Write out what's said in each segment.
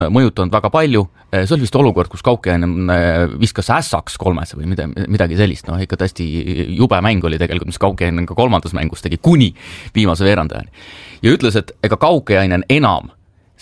mõjutanud väga palju, see oli vist olukord, kus Kaukeainen viskas ässaks kolmese või midagi sellist, no ikka täiesti jube mäng oli tegelikult, mis Kaukeainen ka kolmandas mängus tegi kuni viimase veerandajani. Ja ütles, et ega Kaukeainen enam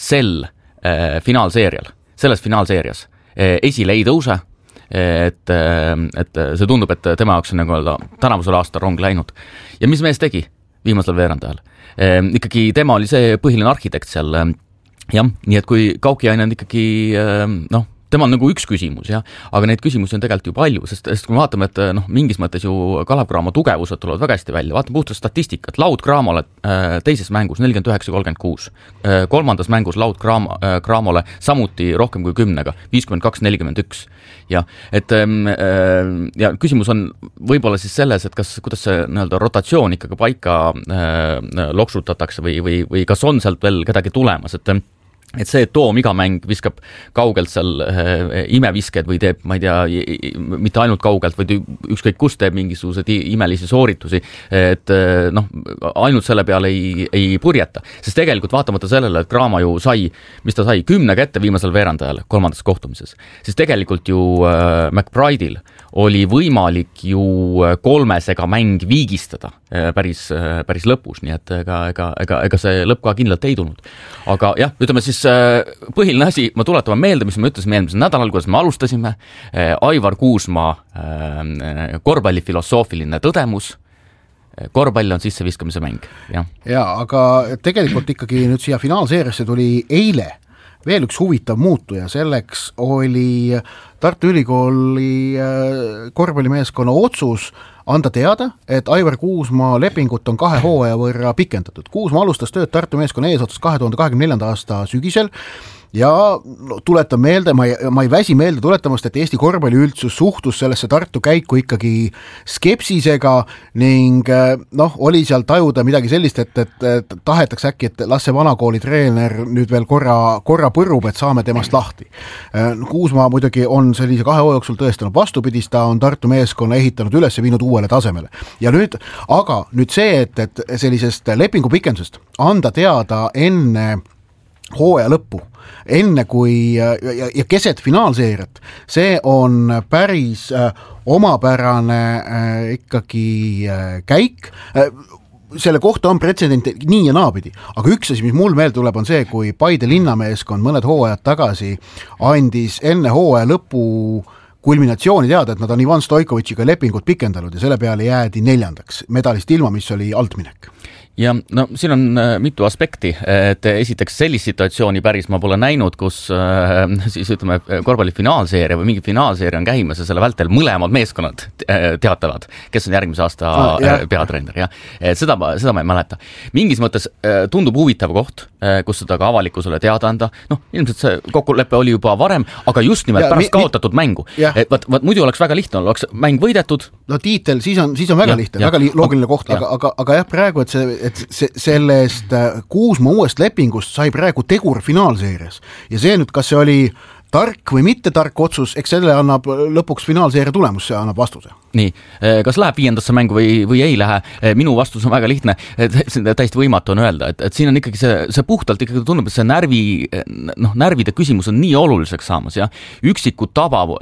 selles finaalseerias esile ei tõuse, et see tundub, et tema jaoks on nagu tänavusel aastal rong läinud. Ja mis mees tegi viimasel veerandajal? Ikkagi tema oli see põhiline arhitekt seal. Jah, nii et kui Kaukeainen ikkagi, tema on nagu üks küsimus, jah, aga neid küsimusi on tegelikult ju palju, sest kui me vaatame, et mingis mõttes ju Kalev Cramo tugevused tulevad väga hästi välja, vaatame puhtalt statistikat, Laud Cramole teises mängus 49-36, kolmandas mängus Laud Cramole samuti rohkem kui 10-ga, 52-41, ja küsimus on võib-olla siis selles, et kuidas see rotatsioon ikkagi paika loksutatakse või kas on sealt veel kedagi tulemas, et see, et Toom iga mäng viskab kaugelt seal imevisked või teeb, ma ei tea, mitte ainult kaugelt, vaid ükskõik kus teeb mingisugused imelisi sooritusi, et ainult selle peale ei purjeta. Sest tegelikult vaatamata sellele, et Cramo ju sai 10 kätte viimasel veerandajal kolmandas kohtumises, siis tegelikult ju McBride'il oli võimalik ju kolmesega mäng viigistada päris lõpus, nii et ega see lõpp ka kindlalt ei tulnud. Aga jah, ütleme siis põhiline asi, ma tuletame meelde, mis me ütlesime eelmisel nädalal, kuidas me alustasime, Aivar Kuusmaa korvpalli filosoofiline tõdemus, korvpall on sisseviskamise mäng. Ja, aga tegelikult ikkagi nüüd siia finaalseeriasse tuli eile veel üks huvitav muutuja, selleks oli Tartu Ülikooli korvpallimeeskonna otsus anda teada, et Aivar Kuusmaa lepingut on 2 hooaja võrra pikendatud. Kuusmaa alustas tööd Tartu meeskonna eesotsas 2024. aasta sügisel ja tuletan meelde, ma ei väsi meelde tuletamast, et Eesti korvpalliüldsus suhtus sellesse Tartu käiku ikkagi skepsisega ning oli seal tajuda midagi sellist, et tahetakse äkki, et las see vanakooli treener nüüd veel korra põrub, et saame temast lahti. Kuusmaa muidugi on sellise 2 hooaja jooksul tõestanud vastupidist, ta on Tartu meeskonna ehitanud üles ja viinud uuele tasemele. Ja nüüd see, et sellisest lepingupikendusest anda teada enne hooaja lõppu, enne kui ja keset finaalseeriat, see on päris omapärane ikkagi käik. Selle kohta on pretsedent nii ja naapidi, aga üks asi, mis mul meel tuleb, on see, kui Paide linnameeskond mõned hooajad tagasi andis enne hooaja lõpu kulminatsiooni teada, et nad on Ivan Stoikovitšiga lepingut pikendanud ja selle peale jäädi 4. medalist ilma, mis oli altminek. Ja siin on mitu aspekti, et esiteks sellist situatsiooni päris ma pole näinud, kus siis ütleme korvpalli finaalseeria või mingi finaalseeria on käimas ja selle vältel mõlemad meeskonnad teatavad, kes on järgmise aasta peatreener. Ja. Seda ma ei mäleta. Mingis mõttes tundub huvitav koht, kus seda ka avalikkusele teada anda. Ilmselt see kokkulepe oli juba varem, aga just nimelt pärast kaotatud mängu. Vaat muidu oleks väga lihtne, oleks mäng võidetud. Tiitel, siis on väga lihtne, väga loogiline koht, aga jah, praegu, et sellest Kuusmaa uuest lepingust sai praegu tegur finaalseerias ja see nüüd, kas see oli tark või mitte tark otsus, eks selle annab lõpuks finaalseeria tulemus, see annab vastuse. Nii, kas läheb 5. mängu või ei lähe? Minu vastus on väga lihtne, täiesti võimatu on öelda, et siin on ikkagi see puhtalt ikkagi tundub, et see närvide küsimus on nii oluliseks saamas ja üksikud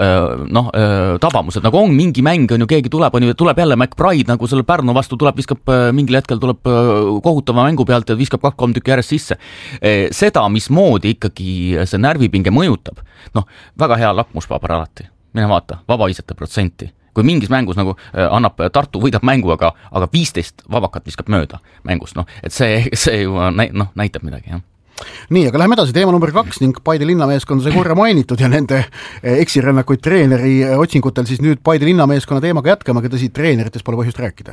tabamused, nagu on mingi mäng, on ju keegi tuleb jälle McBride, nagu selle Pärnu vastu tuleb, viskab mingil hetkel tuleb kohutava mängu pealt ja viskab 2-3 tükki järjest sisse. Seda, mismoodi ikkagi see närvipinge mõjutab, väga hea lakmuspaber alati. Mine vaata, vabaisete protsenti. Kui mingis mängus nagu annab Tartu võidab mängu, aga 15 vabakat viskab mööda mängus, et see ju näitab midagi, jah. Nii, aga läheme edasi teema number 2 ning Paide linnameeskond sai korra mainitud ja nende eksirännakuid treeneri otsingutel siis nüüd Paide linnameeskonna teemaga jätkama, aga tõsi, treeneritest pole põhjust rääkida.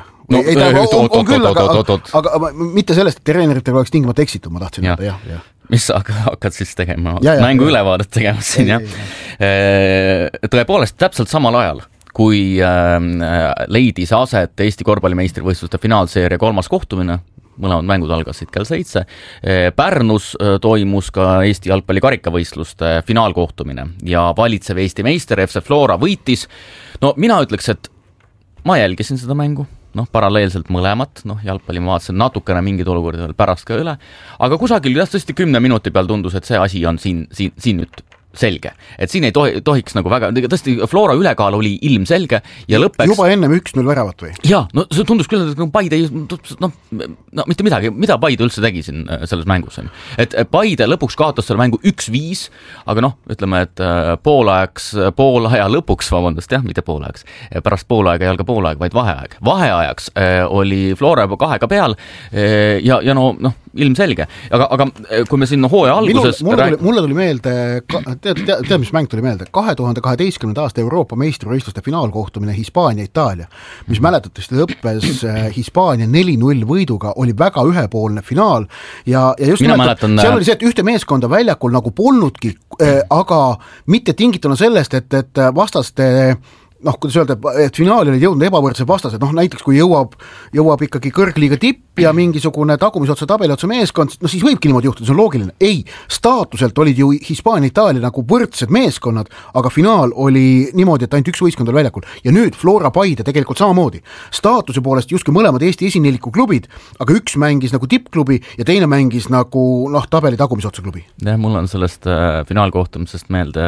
Aga mitte sellest, et treeneritega oleks tingimata eksitud, ma tahtsin öelda, jah. Mis sa hakkad siis tegema? Mängu ülevaadet tegema siin, jah. Tõepoolest, täpselt samal ajal, kui leidis aset Eesti korvpallimeistrivõistluste finaalseeria 3. kohtumine, mõlemad mängud algasid kell 7. Pärnus toimus ka Eesti jalgpalli karikavõistluste finaalkohtumine ja valitsev Eesti meister FC Flora võitis. Mina ütleks, et ma jälgisin seda mängu. paralleelselt mõlemat, jalgpalli ma vaatasin natukene mingid olukordi veel pärast ka üle, aga kusagil tõesti 10 minuti peal tundus, et see asi on siin nüüd selge, et siin ei tohiks nagu väga, tõesti Flora ülekaal oli ilmselge ja lõppeks juba ennem 1-0 väravat või? Jaa, see tundus küll, et Paide mitte midagi, mida Paide üldse tegi siin selles mängus, et Paide lõpuks kaotas selle mängu 1-5, aga ütleme, et poolaja lõpuks, mitte poolajaks, pärast poolaega ei ole ka poolaeg, vaid vaheajaks oli Flora juba 2 peal ja ilmselge, aga kui me siin hooaja alguses mulle tuli meelde tead, mis mäng tuli meelde? 2012. aasta Euroopa meistrivõistluste finaalkohtumine Hispaania-Itaalia, mis mäletatavasti lõppes Hispaania 4-0 võiduga, oli väga ühepoolne finaal ja just seal oli see, et ühte meeskonda väljakul nagu polnudki, aga mitte tingituna sellest, et vastaste kuidas öelda, et finaali olid jõudnud ebavõrdsed vastased, näiteks kui jõuab ikkagi kõrgliiga tipp ja mingisugune tagumisotsa tabeliotsa meeskond, siis võibki niimoodi juhtuda, see on loogiline. Ei, staatuselt olid ju Hispaania-Itaalia nagu võrdsed meeskonnad, aga finaal oli niimoodi, et ainult üks võistkond oli väljakul. Ja nüüd Flora Paide tegelikult samamoodi. Staatuse poolest justkui mõlemad Eesti esineliku klubid, aga üks mängis nagu tippklubi ja teine mängis nagu tabeli tagumisotsa klubi. Ja, mul on sellest finaalkohtumisest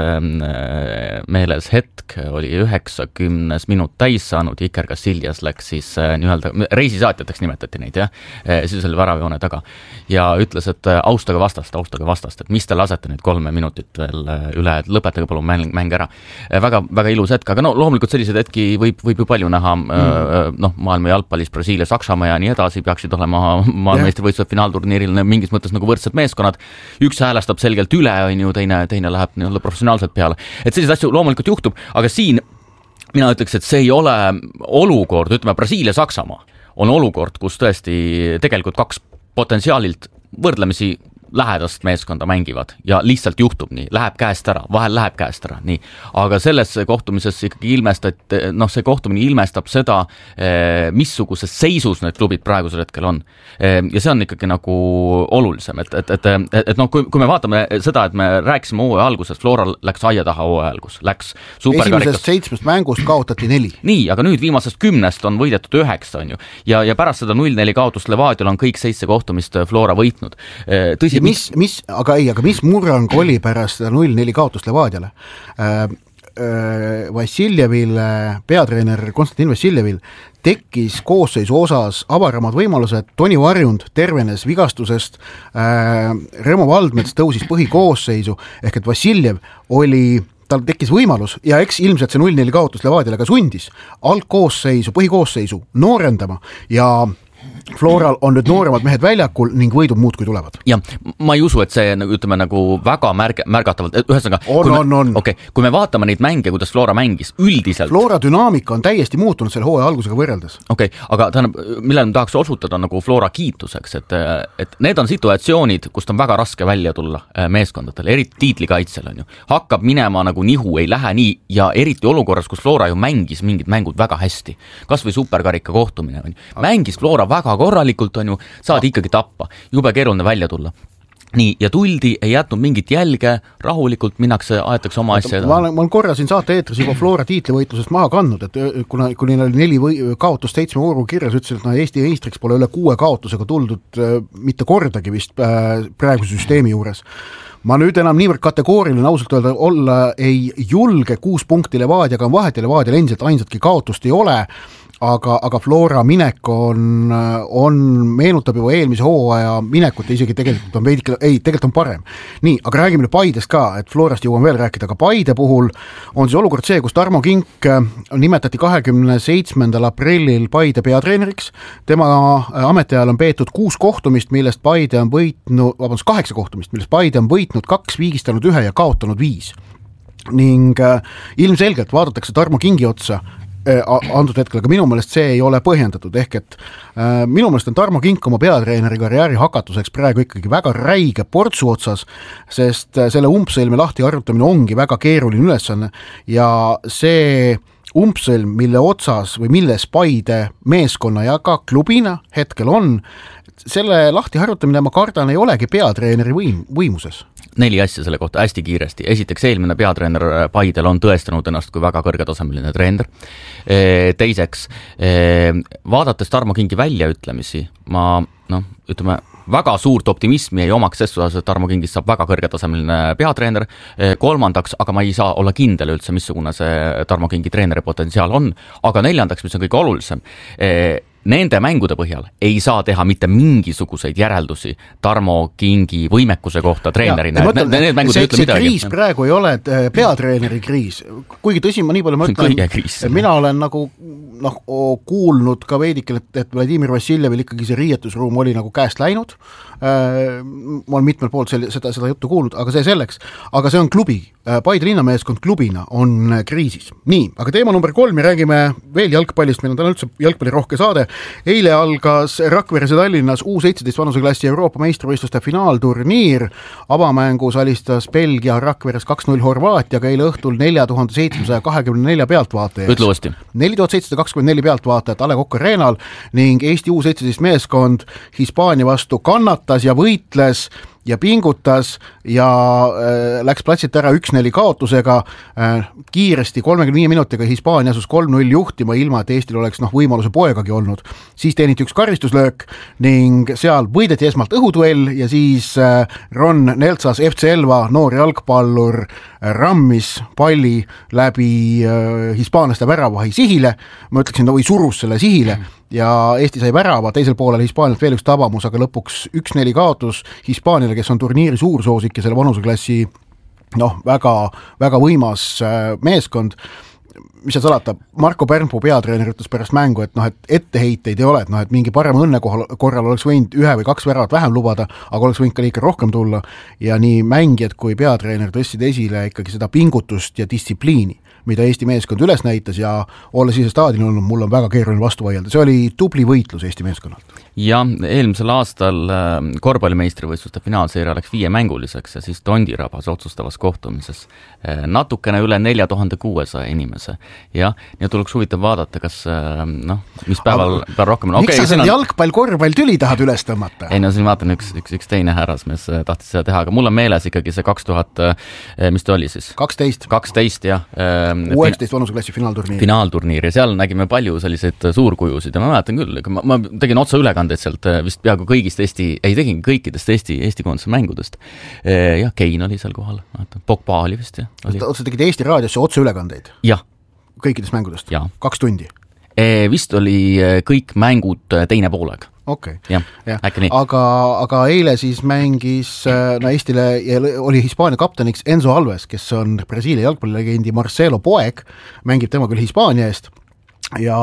meeles hetk, oli 90 minut täis saanud, Iker Casillas läks siis nii-öelda, reisisaatjateks nimetati neid, siis oli väravajoone taga ja ütles, et austage vastast, et mis te lasete nüüd 3 minutit veel üle, et lõpetage palun mäng ära. Väga, väga ilus hetk, aga loomulikult sellised hetki võib ju palju näha, maailma jalgpallis, Brasiilia, Saksamaa ja nii edasi peaksid olema maailmameistrivõistluste finaalturniiril mingis mõttes nagu võrdsed meeskonnad, üks häälestab selgelt üle, teine läheb nii-öelda professionaalselt peale, et sellised asju loomulikult juhtub, aga siin mina ütleks, et see ei ole olukord, ütleme Brasiilia-Saksamaa on olukord, kus tõesti tegelikult 2 potentsiaalilt võrdlemisi lähedast meeskonda mängivad ja lihtsalt juhtub nii, vahel läheb käest ära, nii. Aga selles kohtumises ikkagi see kohtumine ilmestab seda, missuguses seisus need klubid praegusel hetkel on. Ja see on ikkagi nagu olulisem, et kui me vaatame seda, et me rääkisime hooaja alguses, Flora läks aia taha hooaja algus, läks superkarikas. Esimesest 7 mängust kaotati 4. Nii, aga nüüd viimasest 10 on võidetud 9, on ju. Ja pärast seda 0-4 kaotust Levadial on kõik 7 kohtumist Flora võitnud. Tõsi, aga mis murrang oli pärast 0-4 kaotust Levadiale? Peatreener Konstantin Vassiljevil tekkis koosseisu osas avaramad võimalused, Toni Varjund tervenes vigastusest, Remo Valdmets tõusis põhikoosseisu, ehk et Vassiljev tal tekkis võimalus ja eks ilmselt see 0-4 kaotus Levadiale ka sundis algkoosseisu, põhikoosseisu noorendama ja Floral on nüüd nooremad mehed väljakul ning võidub muud, kui tulevad. Ja ma ei usu, et see ütleme nagu väga märgatavalt, ühesõnaga, kui me vaatame neid mänge, kuidas Flora mängis üldiselt. Flora dünaamika on täiesti muutunud selle hooaja algusega võrreldes. Aga tähendab, millele ma tahaks osutada nagu Flora kiituseks, et need on situatsioonid, kust on väga raske välja tulla meeskondadele, eriti tiitlikaitsel on ju. Hakkab minema nagu nihu, ei lähe nii ja eriti olukorras, kus Flora ju mängis mingid mängud väga hästi. Kas või superkarika kohtumine on ju. Mängis Flora väga korralikult on ju, saad ikkagi tappa, jube keeruline välja tulla. Nii, ja tuldi, ei jätnud mingit jälge, rahulikult minnakse, aetakse oma asja. Ma olen korra siin saate eetris juba Flora tiitlivõitlusest maha kandnud, et kui neil oli 4 kaotust 7 vooru kirjas, ütlesin, et Eesti meistriks pole üle 6 kaotusega tuldud mitte kordagi vist praeguse süsteemi juures. Ma nüüd enam niivõrd kategooriline ausalt öelda olla ei julge, 6 punkti Levadiaga on vahet ja Levadial endiselt ainsatki kaotust ei ole, aga Flora minek on meenutab juba eelmise hooaja minekut ja isegi tegelikult on parem. Nii, aga räägime nüüd Paidest ka, et Florast jõuan veel rääkida, aga Paide puhul on siis olukord see, kus Tarmo Kink nimetati 27. aprillil Paide peatreeneriks. Tema ametiajal on peetud 6 kohtumist, millest Paide on võitnud, 8 kohtumist, millest Paide on võitnud 2, viigistanud 1 ja kaotanud 5. Ning ilmselgelt vaadatakse Tarmo Kingi otsa antud hetkel, aga minu meelest see ei ole põhjendatud, ehk et minu meelest on Tarmo Kink oma peatreeneri karjääri hakatuseks praegu ikkagi väga räige portsu otsas, sest selle umbsõlme lahti arvutamine ongi väga keeruline ülesanne ja see umbsõlm, mille otsas või milles Paide meeskonna ja ka klubina hetkel on, selle lahti harjutamine, ma kardan, ei olegi peatreeneri võimuses. 4 asja selle kohta hästi kiiresti. Esiteks, eelmine peatreener Paidel on tõestanud ennast kui väga kõrgetasemeline treener. Teiseks, vaadates Tarmo Kingi väljaütlemisi, ma ütleme, väga suurt optimismi ei omaks ses osas, et Tarmo Kingist saab väga kõrgetasemeline peatreener. Kolmandaks, aga ma ei saa olla kindel üldse, missugune see Tarmo Kingi treeneri potentsiaal on. Aga neljandaks, mis on kõige olulisem, nende mängude põhjal ei saa teha mitte mingisuguseid järeldusi Tarmo Kingi võimekuse kohta treenerina. See kriis praegu ei ole peatreeneri kriis, kuigi tõsi, ma nii palju mõtlen, mina olen nagu kuulnud ka veidikil, et Vladimir Vassiljevil ikkagi see riietusruum oli nagu käest läinud. Ma olen mitmel poolt seda juttu kuulnud, aga see selleks. Aga see on klubi. Paide linnameeskond klubina on kriisis. Nii, aga teema number 3 ja räägime veel jalgpallist, meil on täna üldse jalgpallirohke saade. Eile algas Rakveres ja Tallinnas U17 vanuseklassi Euroopa meistrivõistluste finaalturniir. Avamängus alistas Belgia Rakveres 2-0 Horvaatiaga eile õhtul 4724 pealtvaatajat. Ütle uuesti. 4724 pealtvaatajat A. Le Coq Arenal ning Eesti U17 meeskond Hispaania vastu kannatas ja võitles ja pingutas ja läks platsilt ära 1-4 kaotusega. Kiiresti 35 minutiga Hispaania asus 3-0 juhtima, ilma et Eestil oleks võimaluse poegagi olnud. Siis teeniti üks karistuslöök ning seal võideti esmalt õhuduell ja siis Ron Neltsas FC Elva noor jalgpallur rammis palli läbi hispaanlaste väravahi sihile. Ma ütleksin, või surus selle sihile. Ja Eesti sai värava, teisel poolel Hispaanialt veel üks tabamus, aga lõpuks 1-4 kaotus Hispaaniale, kes on turniiri suursoosik ja selle vanuseklassi väga, väga võimas meeskond. Mis sa salata, Marko Pärnpuu peatreener ütles pärast mängu, et etteheiteid ei ole, et mingi parem õnne korral oleks võinud 1 või 2 väravat vähem lubada, aga oleks võinud ka liiga rohkem tulla ja nii mängijad kui peatreener tõstsid esile ikkagi seda pingutust ja distsipliini, mida Eesti meeskond üles näitas ja olles ise staadionil olnud, mul on väga keeruline vastu vaielda. See oli tubli võitlus Eesti meeskonnalt. Ja eelmisel aastal korvpallimeistrivõistluste finaalseeria läks 5-mänguliseks ja siis Tondirabas otsustavas kohtumises natukene üle 4600 inimese. Ja tuleks huvitav vaadata, kas mis päeval rohkem on. Miks sa jalgpall-korvpall tüli tahad üles tõmmata? Ei, siin vaatan üks teine härrasmees tahtis seda teha, aga mul on meeles ikkagi see 2000, mis ta oli siis? 12, jah. 19 vanuseklassi finaalturniir ja seal nägime palju selliseid suurkujusid ja ma mäletan küll, ma tegin otsa ülekandeid sealt vist peaaegu tegin kõikidest Eesti koondise mängudest. Ja Kein oli seal kohal, Pogba oli vist. Sa tegid Eesti raadiosse otsa ülekandeid? Jah. Kõikidest mängudest? 2 tundi? Vist oli kõik mängud teine poolega. Okay. Ja, äkki nii. Aga eile siis mängis Eestile ja oli Hispaania kapteniks Enzo Alves, kes on Brasiilia jalgpallilegendi Marcelo poeg, mängib tema küll Hispaania eest ja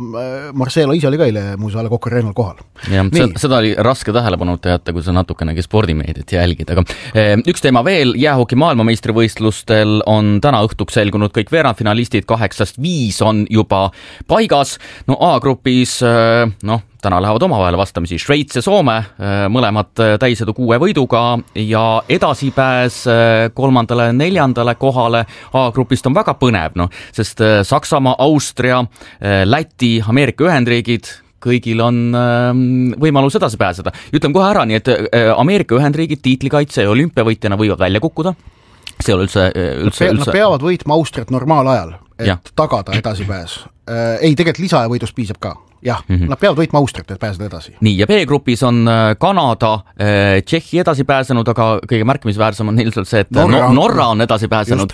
Marcelo ise oli ka eile muuseas A. Le Coq Arenal kohal. Ja, seda oli raske tähelepanuta jätta, kui sa natukenegi spordimeediat jälgid, aga üks teema veel, jäähoki maailmameistrivõistlustel on täna õhtuks selgunud kõik veerandfinalistid, 8-5 on juba paigas, A-grupis täna lähevad omavahel vastamisi Šveits ja Soome, mõlemad täisedu 6 võiduga ja edasipääs 3., 4. kohale A-grupist on väga põnev, sest Saksamaa, Austria, Läti, Ameerika Ühendriigid, kõigil on võimalus edasi pääseda. Ütleme kohe ära, nii et Ameerika Ühendriigid tiitlikaitse ja olümpiavõitjana võivad välja kukkuda. See on üldse... Nad peavad võitma Austriat normaalajal, et tagada edasipääs. Ei, tegelikult lisaaja võidust piisab ka. Jah, nad peavad võitma Austriat, et pääseda edasi. Nii, ja B-grupis on Kanada, Tšehhi edasi pääsenud, aga kõige märkimisväärsem on ilmselt see, et Norra on edasi pääsenud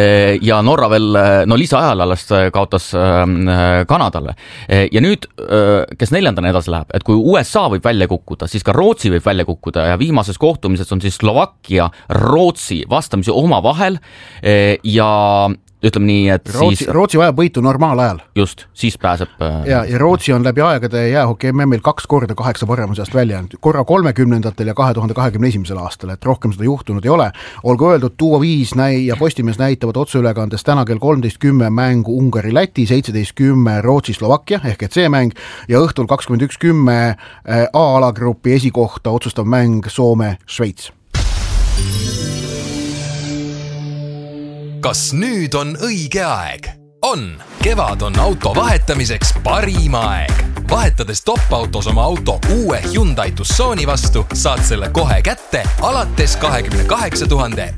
ja Norra veel lisaajal alles kaotas Kanadale. Ja nüüd, kes 4. edasi läheb, et kui USA võib välja kukkuda, siis ka Rootsi võib välja kukkuda ja viimases kohtumises on siis Slovakkia, Rootsi vastamisi omavahel ja ütleme nii, et Rootsi vajab võitu normaalajal. Just, siis pääseb... Ja Rootsi on läbi aegade jäähoki MM-il 2 korda 8 paremusest välja. Korra 30. ja 2021. aastal, et rohkem seda juhtunud ei ole. Olgu öeldud, Tuua 5 ja Postimees näitavad otseülekandes täna kell 13.10 mängu Ungari-Läti, 17.10 Rootsi-Slovakkia ehk et see mäng ja õhtul 21.10 A-alagrupi esikohta otsustav mäng Soome-Šveits. Kas nüüd on õige aeg? On! Kevad on auto vahetamiseks parim aeg. Vahetades Topautos oma auto uue Hyundai Tucsoni vastu, saad selle kohe kätte alates 28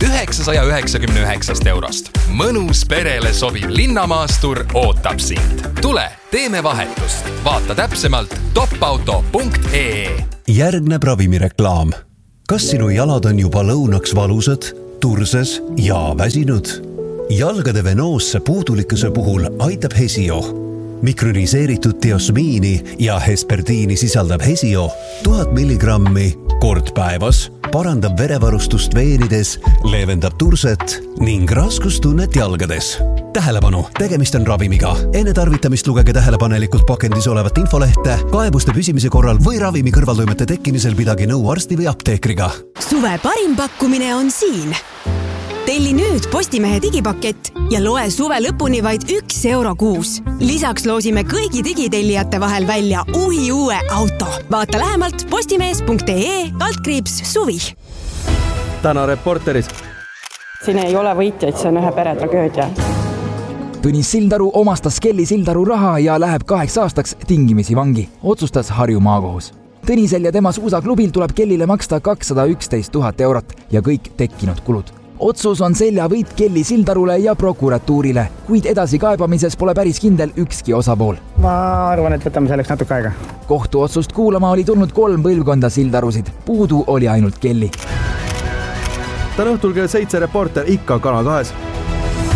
999 eurost. Mõnus perele sobiv linnamaastur ootab sind. Tule, teeme vahetust. Vaata täpsemalt topauto.ee. Järgneb ravimireklaam. Kas sinu jalad on juba lõunaks valusad, turses ja väsinud? Jalgade venoosse puudulikkuse puhul aitab Hesio. Mikroniseeritud teosmiini ja hesperdiini sisaldab Hesio 1000 milligrammi kord päevas, parandab verevarustust veenides, leevendab turset ning raskustunnet jalgades. Tähelepanu, tegemist on ravimiga. Enne tarvitamist lugege tähelepanelikult pakendis olevat infolehte, kaebuste püsimise korral või ravimi kõrvaltoimete tekkimisel pidage nõu arsti või apteekriga. Suve parim pakkumine on siin. Telli nüüd Postimehe digipakett ja loe suve lõpuni vaid 1 euro kuus. Lisaks loosime kõigi digitellijate vahel välja uue auto. Vaata lähemalt postimees.ee/suvi. Täna Reporteris. Siin ei ole võitjaid, see on ühe pere tragöödia. Tõnis Sildaru omastas Kelly Sildaru raha ja läheb 8 aastaks tingimisi vangi, otsustas Harju maakohus. Tõnisel ja tema suusaklubil tuleb Kellyle maksta 211 000 eurot ja kõik tekkinud kulud. Otsus on seljavõit Kelly Sildarule ja prokuratuurile, kuid edasi kaebamises pole päris kindel ükski osapool. Ma arvan, et võtame selleks natuke aega. Kohtuotsust kuulama oli tulnud 3 põlvkonda Sildarusid, puudu oli ainult Kelly. Täna õhtul kell 7 Reporter ikka Kanal 2.